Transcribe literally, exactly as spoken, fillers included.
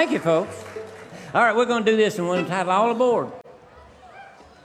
thank you, folks. All right, we're going to do this in one time. All aboard.